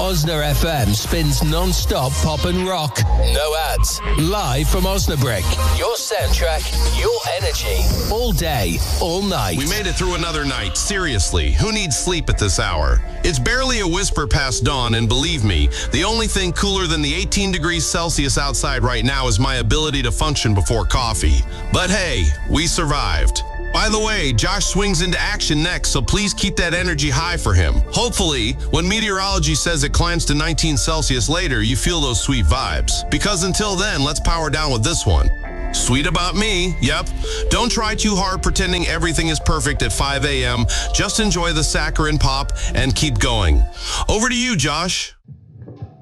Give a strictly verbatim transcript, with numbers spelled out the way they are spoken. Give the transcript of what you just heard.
Osna F M spins non-stop pop and rock. No ads. Live from Osnabrück. Your soundtrack, your energy. All day, all night. We made it through another night. Seriously, who needs sleep at this hour? It's barely a whisper past dawn, and believe me, the only thing cooler than the eighteen degrees Celsius outside right now is my ability to function before coffee. But hey, we survived. By the way, Josh swings into action next, so please keep that energy high for him. Hopefully, when meteorology says it climbs to nineteen Celsius later, you feel those sweet vibes. Because until then, let's power down with this one. Sweet about me, yep. Don't try too hard pretending everything is perfect at five a.m. Just enjoy the saccharin pop and keep going. Over to you, Josh.